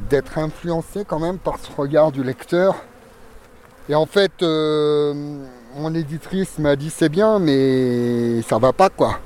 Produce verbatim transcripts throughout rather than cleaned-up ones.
d'être influencé quand même par ce regard du lecteur. Et en fait, euh, mon éditrice m'a dit c'est bien, mais ça va pas quoi.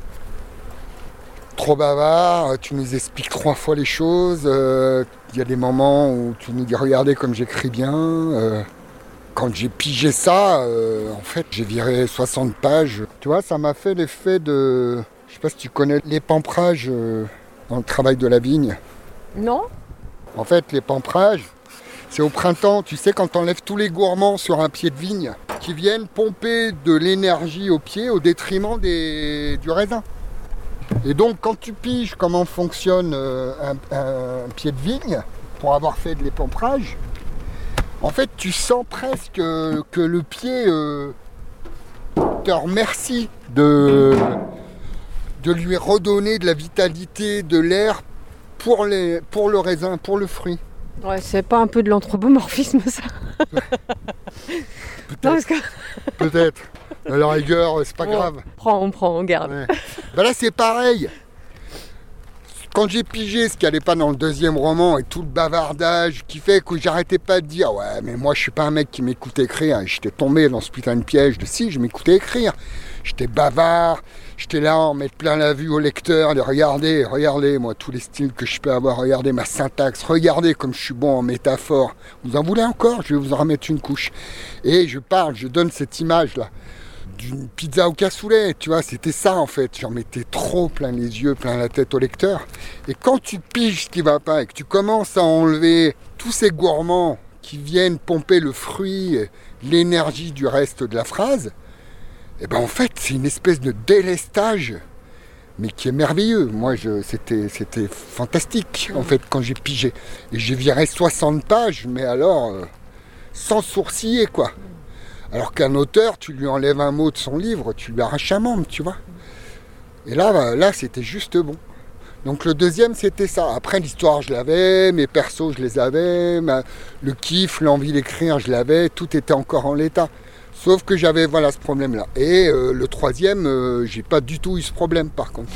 Trop bavard, tu nous expliques trois fois les choses. Il euh, y a des moments où tu nous dis regardez comme j'écris bien. Euh, quand j'ai pigé ça, euh, en fait, j'ai viré soixante pages. Tu vois, ça m'a fait l'effet de... Je sais pas si tu connais l'épampérage euh, dans le travail de la vigne. Non. En fait, l'épampérage, c'est au printemps, tu sais, quand t'enlèves tous les gourmands sur un pied de vigne, qui viennent pomper de l'énergie au pied au détriment des, du raisin. Et donc, quand tu piges comment fonctionne euh, un, un pied de vigne, pour avoir fait de l'épampérage, en fait, tu sens presque que le pied euh, te remercie de, de lui redonner de la vitalité, de l'air pour, les, pour le raisin, pour le fruit. Ouais, c'est pas un peu de l'anthropomorphisme, ça? Peut-être. Non, parce que... Peut-être. À la rigueur, c'est pas on grave. Prend, on prend, on garde. Ouais. Ben là, c'est pareil. Quand j'ai pigé ce qui n'allait pas dans le deuxième roman et tout le bavardage qui fait que j'arrêtais pas de dire ouais mais moi je suis pas un mec qui m'écoute écrire, et j'étais tombé dans ce putain de piège de si je m'écoutais écrire, j'étais bavard, j'étais là en mettre plein la vue au lecteur, de regarder, regardez moi tous les styles que je peux avoir, regardez ma syntaxe, regardez comme je suis bon en métaphore, vous en voulez encore, je vais vous en remettre une couche, et je parle, je donne cette image là d'une pizza au cassoulet, tu vois, c'était ça en fait, j'en mettais trop plein les yeux, plein la tête au lecteur, et quand tu piges ce qui va pas et que tu commences à enlever tous ces gourmands qui viennent pomper le fruit, l'énergie du reste de la phrase, et ben en fait c'est une espèce de délestage, mais qui est merveilleux, moi je, c'était, c'était fantastique en fait quand j'ai pigé, et j'ai viré soixante pages, mais alors euh, sans sourciller quoi. Alors qu'un auteur, tu lui enlèves un mot de son livre, tu lui arraches un membre, tu vois. Et là, là, c'était juste bon. Donc le deuxième, c'était ça. Après, l'histoire, je l'avais, mes persos, je les avais, ma... le kiff, l'envie d'écrire, je l'avais, tout était encore en l'état. Sauf que j'avais, voilà, ce problème-là. Et euh, le troisième, euh, j'ai pas du tout eu ce problème, par contre.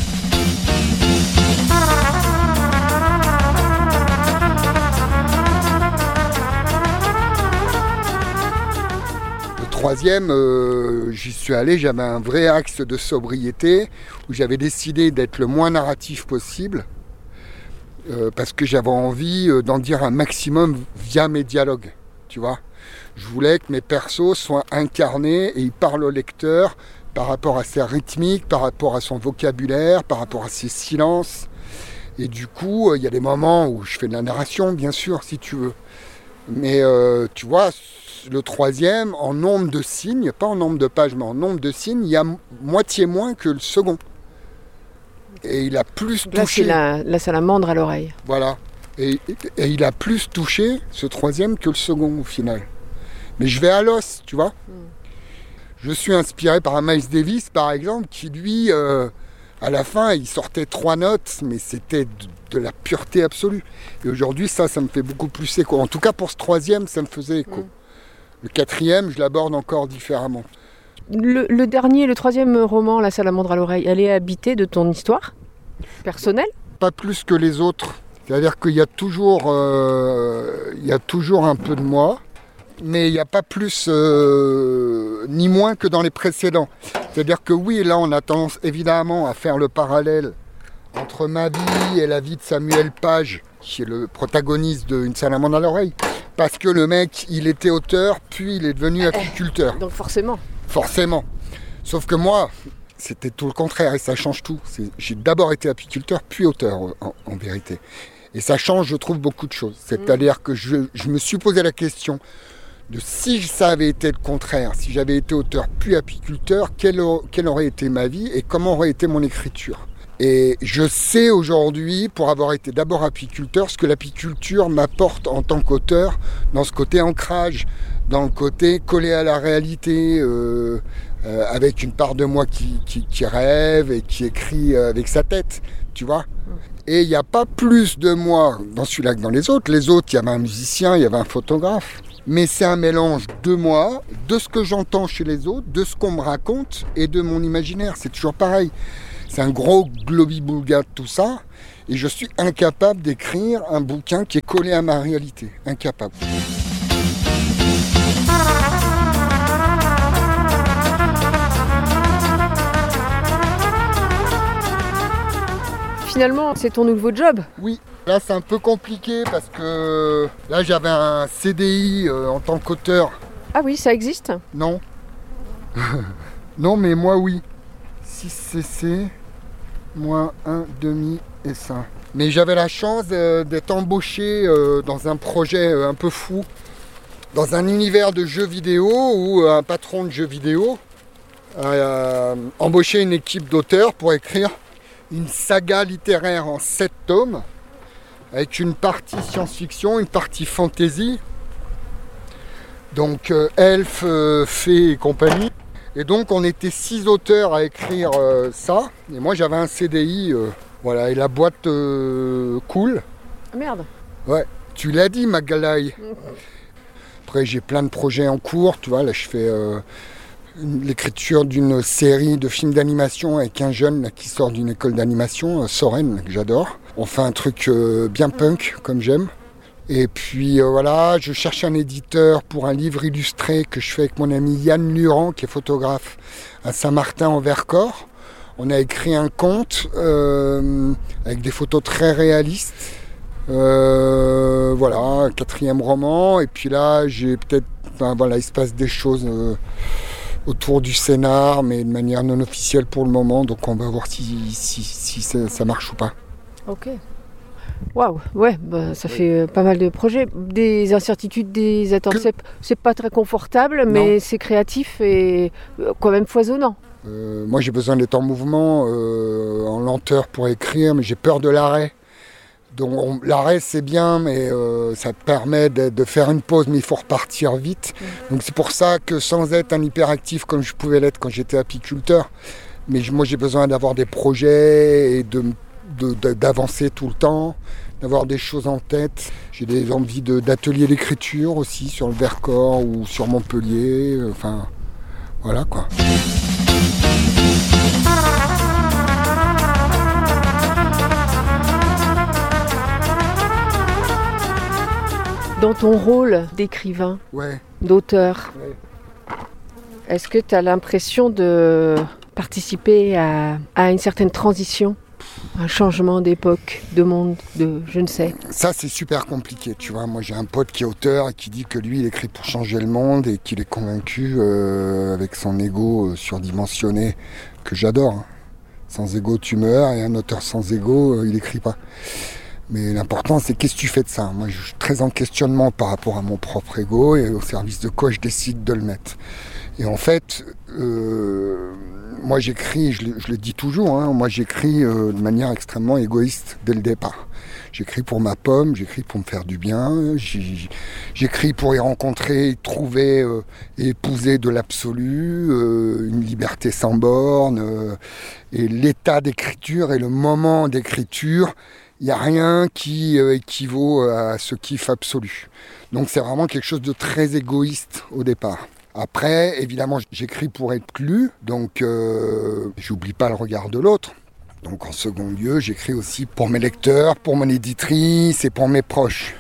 Troisième, euh, j'y suis allé, j'avais un vrai axe de sobriété où j'avais décidé d'être le moins narratif possible euh, parce que j'avais envie euh, d'en dire un maximum via mes dialogues, tu vois. Je voulais que mes persos soient incarnés et ils parlent au lecteur par rapport à sa rythmique, par rapport à son vocabulaire, par rapport à ses silences. Et du coup, il euh, y a des moments où je fais de la narration, bien sûr, si tu veux. Mais euh, tu vois, le troisième, en nombre de signes, pas en nombre de pages, mais en nombre de signes, il y a moitié moins que le second. Et il a plus là, touché. C'est la, la salamandre à l'oreille. Voilà. Et, et il a plus touché, ce troisième, que le second, au final. Mais je vais à l'os, tu vois. Mm. Je suis inspiré par un Miles Davis, par exemple, qui, lui, euh, à la fin, il sortait trois notes, mais c'était de, de la pureté absolue. Et aujourd'hui, ça, ça me fait beaucoup plus écho. En tout cas, pour ce troisième, ça me faisait écho. Mm. Le quatrième, je l'aborde encore différemment. Le, le dernier, le troisième roman, La salamandre à l'oreille, elle est habitée de ton histoire personnelle? Pas plus que les autres. C'est-à-dire qu'il y a toujours, euh, il y a toujours un peu de moi, mais il n'y a pas plus euh, ni moins que dans les précédents. C'est-à-dire que oui, là, on a tendance évidemment à faire le parallèle entre ma vie et la vie de Samuel Page, qui est le protagoniste de Une salamandre à l'oreille. Parce que le mec, il était auteur, puis il est devenu apiculteur. Donc forcément. Forcément. Sauf que moi, c'était tout le contraire, et ça change tout. C'est, j'ai d'abord été apiculteur, puis auteur, en, en vérité. Et ça change, je trouve, beaucoup de choses. C'est-à-dire que je, je me suis posé la question de si ça avait été le contraire, si j'avais été auteur, puis apiculteur, quelle, quelle aurait été ma vie et comment aurait été mon écriture. Et je sais aujourd'hui, pour avoir été d'abord apiculteur, ce que l'apiculture m'apporte en tant qu'auteur, dans ce côté ancrage, dans le côté collé à la réalité, euh, euh, avec une part de moi qui, qui, qui rêve et qui écrit avec sa tête, tu vois. Et il n'y a pas plus de moi dans celui-là que dans les autres. Les autres, il y avait un musicien, il y avait un photographe. Mais c'est un mélange de moi, de ce que j'entends chez les autres, de ce qu'on me raconte et de mon imaginaire. C'est toujours pareil. C'est un gros globi-boulga de tout ça. Et je suis incapable d'écrire un bouquin qui est collé à ma réalité. Incapable. Finalement, c'est ton nouveau job? Oui. Là, c'est un peu compliqué parce que là, j'avais un C D I euh, en tant qu'auteur. Ah oui, ça existe? Non. Non, mais moi, oui. six C C, moins un demi et ça. Mais j'avais la chance euh, d'être embauché euh, dans un projet euh, un peu fou, dans un univers de jeux vidéo où un patron de jeux vidéo a euh, embauché une équipe d'auteurs pour écrire une saga littéraire en sept tomes, avec une partie science-fiction, une partie fantasy, donc euh, elfes, euh, fées et compagnie. Et donc on était six auteurs à écrire euh, ça, et moi j'avais un C D I, euh, voilà, et la boîte euh, cool. Ah merde. Ouais, tu l'as dit Magalhaï. Après j'ai plein de projets en cours, tu vois, là je fais euh, une, l'écriture d'une série de films d'animation avec un jeune là, qui sort d'une école d'animation, euh, Soren, que j'adore. On fait un truc euh, bien punk, comme j'aime. Et puis euh, voilà, je cherche un éditeur pour un livre illustré que je fais avec mon ami Yann Luran, qui est photographe à Saint-Martin en Vercors. On a écrit un conte euh, avec des photos très réalistes. Euh, voilà, un quatrième roman. Et puis là, j'ai peut-être, enfin, voilà, il se passe des choses euh, autour du scénar, mais de manière non officielle pour le moment. Donc on va voir si, si, si ça, ça marche ou pas. Ok. Waouh, ouais, bah, ça fait euh, pas mal de projets, des incertitudes, des attentes. Que... C'est, c'est pas très confortable, mais non. C'est créatif et euh, quand même foisonnant. Euh, moi, j'ai besoin d'être en mouvement, euh, en lenteur pour écrire, mais j'ai peur de l'arrêt. Donc on, l'arrêt, c'est bien, mais euh, ça te permet de, de faire une pause, mais il faut repartir vite. Mmh. Donc c'est pour ça que sans être un hyperactif comme je pouvais l'être quand j'étais apiculteur, mais moi j'ai besoin d'avoir des projets et de De, de, d'avancer tout le temps, d'avoir des choses en tête. J'ai des envies de, d'ateliers d'écriture aussi sur le Vercors ou sur Montpellier. Enfin, voilà quoi. Dans ton rôle d'écrivain, ouais. d'auteur, ouais. Est-ce que tu as l'impression de participer à, à une certaine transition ? Un changement d'époque, de monde, de je ne sais. Ça, c'est super compliqué, tu vois. Moi, j'ai un pote qui est auteur et qui dit que lui, il écrit pour changer le monde et qu'il est convaincu, euh, avec son ego euh, surdimensionné, que j'adore. Hein. Sans ego, tu meurs, et un auteur sans ego, euh, il écrit pas. Mais l'important, c'est qu'est-ce que tu fais de ça ? Moi, je suis très en questionnement par rapport à mon propre ego et au service de quoi je décide de le mettre. Et en fait, euh, moi j'écris, je le, je le dis toujours, hein, moi j'écris euh, de manière extrêmement égoïste dès le départ. J'écris pour ma pomme, j'écris pour me faire du bien, j'écris pour y rencontrer, y trouver euh, et épouser de l'absolu, euh, une liberté sans borne. Euh, et l'état d'écriture et le moment d'écriture, il n'y a rien qui euh, équivaut à ce kiff absolu. Donc c'est vraiment quelque chose de très égoïste au départ. Après, évidemment, j'écris pour être lu, donc euh, j'oublie pas le regard de l'autre. Donc en second lieu, j'écris aussi pour mes lecteurs, pour mon éditrice et pour mes proches.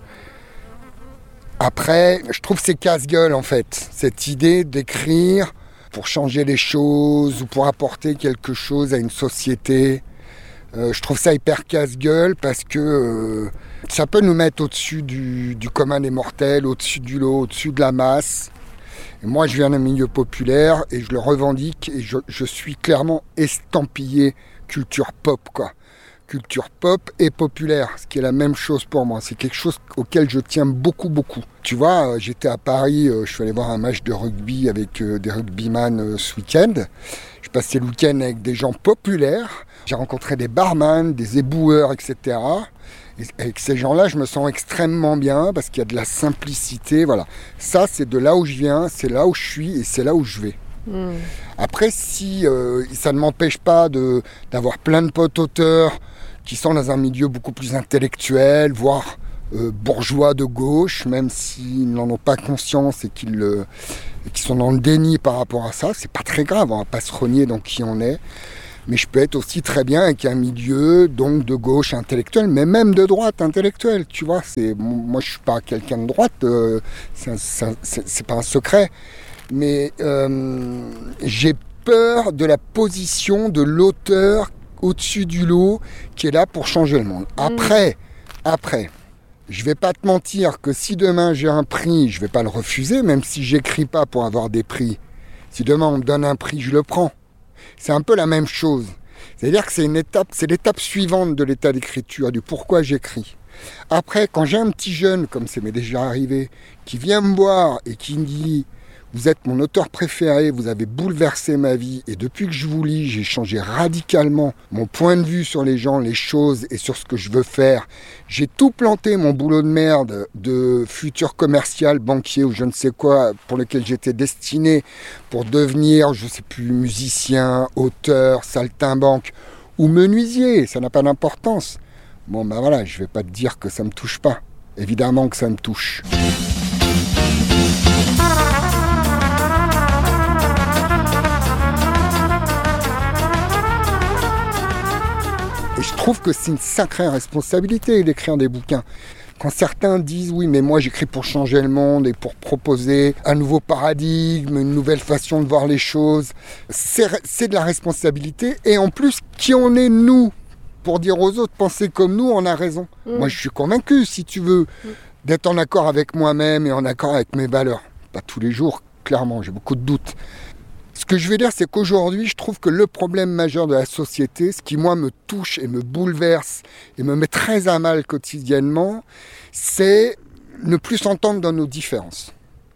Après, je trouve que c'est casse-gueule en fait, cette idée d'écrire pour changer les choses ou pour apporter quelque chose à une société. Euh, je trouve ça hyper casse-gueule parce que euh, ça peut nous mettre au-dessus du, du commun des mortels, au-dessus du lot, au-dessus de la masse. Et moi, je viens d'un milieu populaire et je le revendique et je, je suis clairement estampillé culture pop, quoi. Culture pop et populaire, ce qui est la même chose pour moi. C'est quelque chose auquel je tiens beaucoup, beaucoup. Tu vois, j'étais à Paris, je suis allé voir un match de rugby avec des rugbyman ce week-end. Je passais le week-end avec des gens populaires. J'ai rencontré des barman, des éboueurs, et cetera. Et avec ces gens-là, je me sens extrêmement bien parce qu'il y a de la simplicité. Voilà. Ça, c'est de là où je viens, c'est là où je suis et c'est là où je vais. Mmh. Après, si euh, ça ne m'empêche pas de, d'avoir plein de potes auteurs qui sont dans un milieu beaucoup plus intellectuel, voire euh, bourgeois de gauche, même s'ils n'en ont pas conscience et qu'ils, euh, et qu'ils sont dans le déni par rapport à ça, c'est pas très grave, on va pas se renier dans qui on est. Mais je peux être aussi très bien avec un milieu, donc de gauche intellectuelle, mais même de droite intellectuelle, tu vois. C'est, moi, je suis pas quelqu'un de droite, euh, c'est, c'est, c'est, c'est pas un secret. Mais euh, j'ai peur de la position de l'auteur au-dessus du lot qui est là pour changer le monde. Après, mmh. après, je vais pas te mentir que si demain j'ai un prix, je vais pas le refuser, même si j'écris pas pour avoir des prix. Si demain on me donne un prix, je le prends. C'est un peu la même chose. C'est-à-dire que c'est une étape, c'est l'étape suivante de l'état d'écriture, du pourquoi j'écris. Après, quand j'ai un petit jeune, comme ça m'est déjà arrivé, qui vient me voir et qui me dit « Vous êtes mon auteur préféré, vous avez bouleversé ma vie et depuis que je vous lis, j'ai changé radicalement mon point de vue sur les gens, les choses et sur ce que je veux faire. J'ai tout planté, mon boulot de merde de futur commercial, banquier ou je ne sais quoi, pour lequel j'étais destiné pour devenir, je ne sais plus, musicien, auteur, saltimbanque ou menuisier, ça n'a pas d'importance. Bon ben voilà, je ne vais pas te dire que ça ne me touche pas. Évidemment que ça me touche. » Et je trouve que c'est une sacrée responsabilité d'écrire des bouquins. Quand certains disent « oui, mais moi j'écris pour changer le monde et pour proposer un nouveau paradigme, une nouvelle façon de voir les choses », c'est, c'est de la responsabilité. Et en plus, qui on est nous pour dire aux autres « pensez comme nous, on a raison mmh. ». Moi je suis convaincu, si tu veux, mmh. d'être en accord avec moi-même et en accord avec mes valeurs. Pas tous les jours, clairement, j'ai beaucoup de doutes. Ce que je veux dire, c'est qu'aujourd'hui, je trouve que le problème majeur de la société, ce qui, moi, me touche et me bouleverse et me met très à mal quotidiennement, c'est ne plus s'entendre dans nos différences.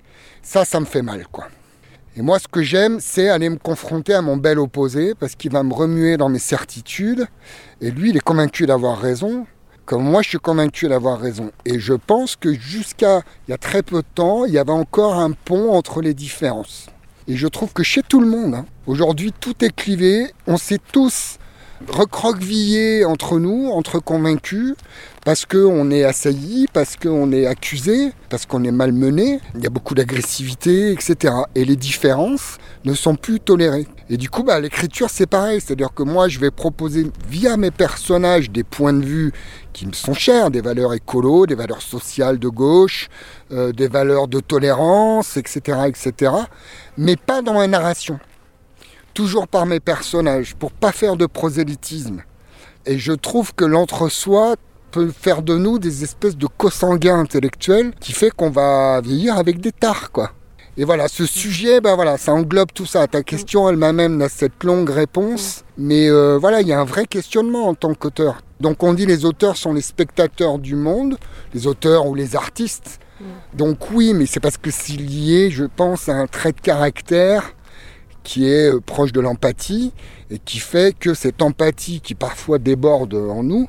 Ça, ça me fait mal, quoi. Et moi, ce que j'aime, c'est aller me confronter à mon bel opposé, parce qu'il va me remuer dans mes certitudes. Et lui, il est convaincu d'avoir raison, comme moi, je suis convaincu d'avoir raison. Et je pense que jusqu'à il y a très peu de temps, il y avait encore un pont entre les différences. Et je trouve que chez tout le monde, hein, aujourd'hui, tout est clivé. On s'est tous recroquevillés entre nous, entre convaincus, parce qu'on est assaillis, parce qu'on est accusé, parce qu'on est malmené. Il y a beaucoup d'agressivité, et cetera. Et les différences ne sont plus tolérées. Et du coup, bah, l'écriture, c'est pareil. C'est-à-dire que moi, je vais proposer, via mes personnages, des points de vue qui me sont chers, des valeurs écolo, des valeurs sociales de gauche, euh, des valeurs de tolérance, et cetera, et cetera. Mais pas dans la narration. Toujours par mes personnages, pour pas faire de prosélytisme. Et je trouve que l'entre-soi peut faire de nous des espèces de co-sanguins intellectuels qui fait qu'on va vieillir avec des tares, quoi. Et voilà, ce sujet, ben voilà, ça englobe tout ça. Ta question, elle m'amène à cette longue réponse. Mais euh, voilà, il y a un vrai questionnement en tant qu'auteur. Donc on dit les auteurs sont les spectateurs du monde, les auteurs ou les artistes. Donc oui, mais c'est parce que c'est lié, je pense, à un trait de caractère qui est proche de l'empathie et qui fait que cette empathie qui parfois déborde en nous,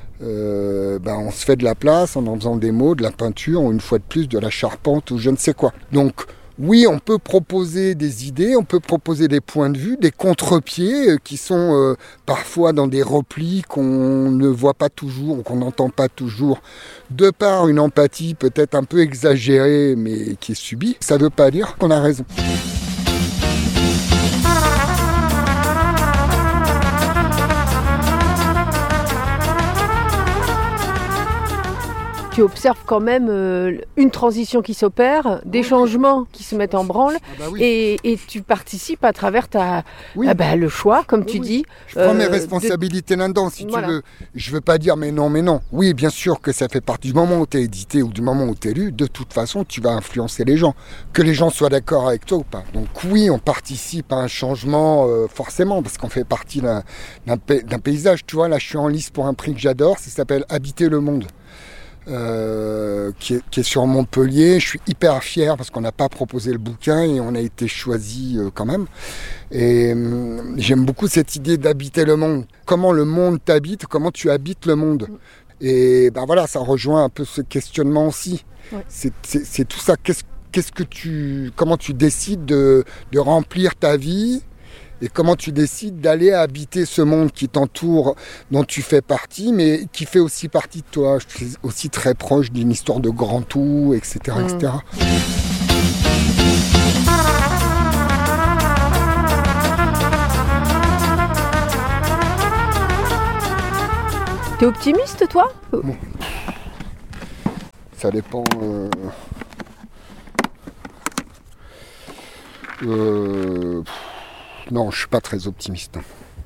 euh, ben on se fait de la place en en faisant des mots, de la peinture ou une fois de plus de la charpente ou je ne sais quoi. Donc oui, on peut proposer des idées, on peut proposer des points de vue, des contre-pieds qui sont euh, parfois dans des replis qu'on ne voit pas toujours ou qu'on n'entend pas toujours, de par une empathie peut-être un peu exagérée mais qui est subie. Ça ne veut pas dire qu'on a raison. Tu observes quand même euh, une transition qui s'opère, des oui. changements qui se mettent en branle, ah bah oui. et, et tu participes à travers ta, oui. ah bah, le choix, comme oui, tu oui. dis. Je prends euh, mes responsabilités de... là-dedans, si voilà. tu veux. Je ne veux pas dire mais non, mais non. Oui, bien sûr que ça fait partie du moment où tu es édité ou du moment où tu es lu, de toute façon, tu vas influencer les gens. Que les gens soient d'accord avec toi ou pas. Donc oui, on participe à un changement, euh, forcément, parce qu'on fait partie d'un, d'un, d'un paysage. Tu vois, là, je suis en lice pour un prix que j'adore, ça s'appelle « Habiter le monde ». Euh, qui, est, qui est sur Montpellier. Je suis hyper fier parce qu'on n'a pas proposé le bouquin et on a été choisi euh, quand même. Et euh, j'aime beaucoup cette idée d'habiter le monde. Comment le monde t'habite, comment tu habites le monde. Et ben voilà, ça rejoint un peu ce questionnement aussi. Ouais. C'est, c'est, c'est tout ça. Qu'est-ce, qu'est-ce que tu, comment tu décides de, de remplir ta vie? Et comment tu décides d'aller habiter ce monde qui t'entoure, dont tu fais partie, mais qui fait aussi partie de toi. Je suis aussi très proche d'une histoire de grand tout, et cetera, mmh. et cetera. T'es optimiste, toi ? Bon. Ça dépend... Euh... Euh... Non, je suis pas très optimiste.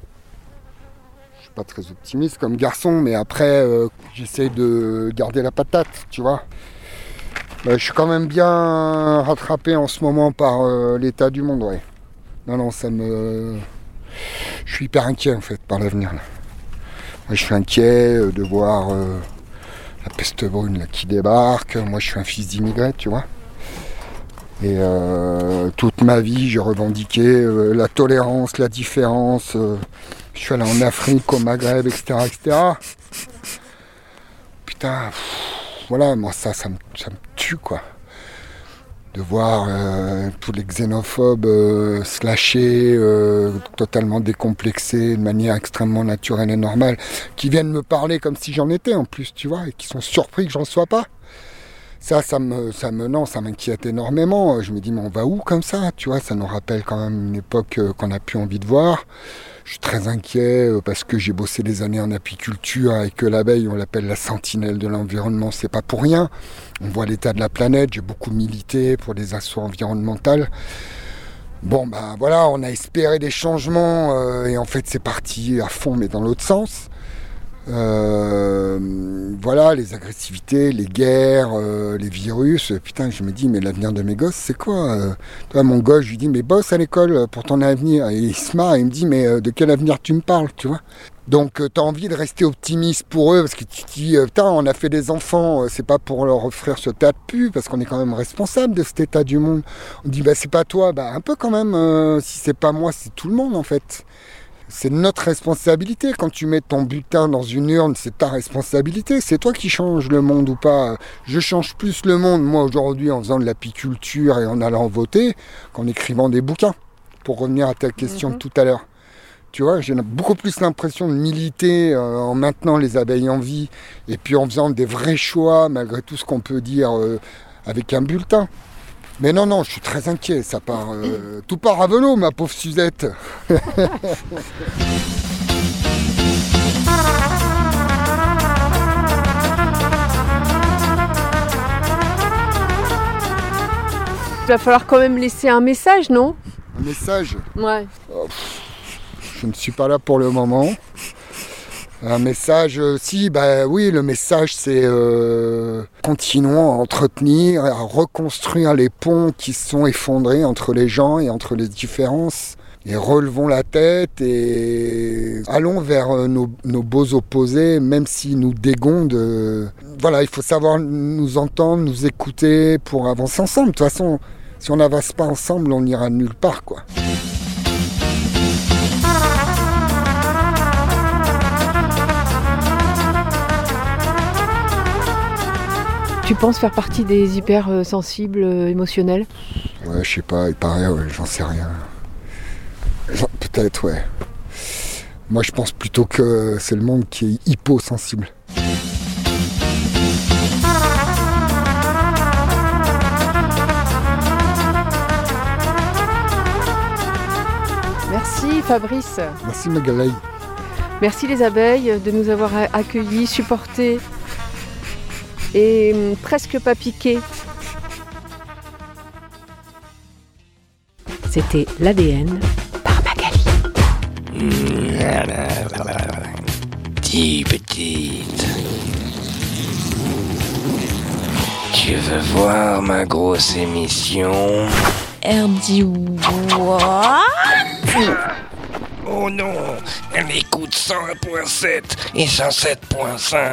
Je suis pas très optimiste comme garçon, mais après, euh, j'essaie de garder la patate, tu vois. Bah, je suis quand même bien rattrapé en ce moment par euh, l'état du monde, ouais. Non, non, ça me... Je suis hyper inquiet, en fait, par l'avenir, là. Moi, je suis inquiet euh, de voir euh, la peste brune, là, qui débarque. Moi, je suis un fils d'immigré, tu vois. Et euh, toute ma vie, j'ai revendiqué euh, la tolérance, la différence. Euh, je suis allé en Afrique, au Maghreb, et cetera, et cetera. Putain, pff, voilà, moi ça, ça me, ça me tue, quoi. De voir euh, tous les xénophobes euh, se lâcher, euh, totalement décomplexés, de manière extrêmement naturelle et normale, qui viennent me parler comme si j'en étais en plus, tu vois, et qui sont surpris que j'en sois pas. Ça, ça me, ça me, non, ça m'inquiète énormément. Je me dis, mais on va où comme ça, tu vois? Ça nous rappelle quand même une époque euh, qu'on n'a plus envie de voir. Je suis très inquiet euh, parce que j'ai bossé des années en apiculture et que l'abeille, on l'appelle la sentinelle de l'environnement. C'est pas pour rien. On voit l'état de la planète. J'ai beaucoup milité pour des assauts environnementaux. Bon, ben voilà, on a espéré des changements euh, et en fait, c'est parti à fond, mais dans l'autre sens. Euh, voilà, les agressivités, les guerres, euh, les virus. Putain, je me dis, mais l'avenir de mes gosses, c'est quoi euh, toi, mon gosse, je lui dis, mais bosse à l'école pour ton avenir. Et il se marre, il me dit, mais euh, de quel avenir tu me parles, tu vois? Donc, euh, t'as envie de rester optimiste pour eux, parce que tu te dis, euh, putain, on a fait des enfants, euh, c'est pas pour leur offrir ce tas de pu, parce qu'on est quand même responsable de cet état du monde. On dit, bah, c'est pas toi, bah, un peu quand même, euh, si c'est pas moi, c'est tout le monde, en fait. C'est notre responsabilité. Quand tu mets ton bulletin dans une urne, c'est ta responsabilité. C'est toi qui changes le monde ou pas. Je change plus le monde, moi, aujourd'hui, en faisant de l'apiculture et en allant voter, qu'en écrivant des bouquins. Pour revenir à ta question mm-hmm. de tout à l'heure. Tu vois, j'ai beaucoup plus l'impression de militer euh, en maintenant les abeilles en vie et puis en faisant des vrais choix, malgré tout ce qu'on peut dire euh, avec un bulletin. Mais non, non, je suis très inquiet, ça part... Euh, tout part à vélo, ma pauvre Suzette. Il va falloir quand même laisser un message, non? Un message? Ouais. Oh, je ne suis pas là pour le moment. Un message, euh, si, bah oui, le message c'est euh, continuons à entretenir, à reconstruire les ponts qui se sont effondrés entre les gens et entre les différences. Et relevons la tête et allons vers euh, nos, nos beaux opposés, même s'ils nous dégondent. Euh, voilà, il faut savoir nous entendre, nous écouter pour avancer ensemble. De toute façon, si on n'avance pas ensemble, on n'ira nulle part, quoi. Tu penses faire partie des hypersensibles euh, émotionnels? Ouais, je sais pas, il paraît, ouais, j'en sais rien. Genre, peut-être, ouais. Moi, je pense plutôt que c'est le monde qui est hyposensible. Merci Fabrice. Merci Magalhae. Merci les abeilles de nous avoir accueillis, supportés et hum, presque pas piqués. C'était l'A D N par Magali. Dis petite, tu veux voir ma grosse émission? R D what? Oh non, elle écoute cent un point sept et cent sept point cinq.